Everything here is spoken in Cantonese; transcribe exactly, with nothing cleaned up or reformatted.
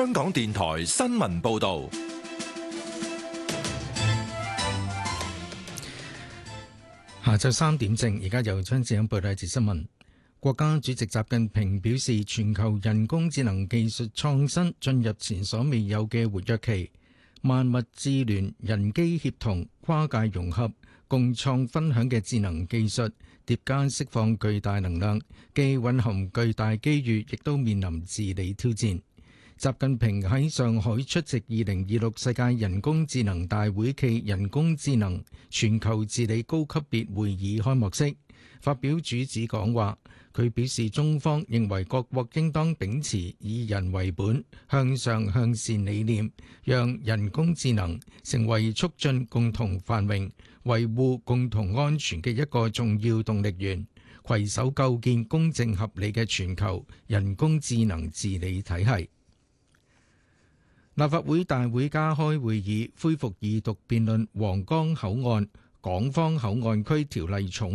香港電台新聞報道。 下晝三點正，而家由張志欣報道一節新聞。國家主席習近平表示，全球人工智能技術創新進入前所未有嘅活躍期，萬物智聯、人機協同、跨界融合、共創分享嘅智能技術疊加釋放巨大能量，既蘊含巨大機遇，亦都面臨治理挑戰。習近平喺上海出席二零二六世界人工智能大會暨人工智能全球治理高級別會議開幕式發表主旨講話。佢表示，中方認為各國應當秉持以人為本、向上向善理念，讓人工智能成為促進共同繁榮、維護共同安全嘅一個重要動力源，攜手構建公正合理嘅全球人工智能治理體系。立法會大會加開會議，恢復二讀辯論皇崗口岸港方口岸區條例草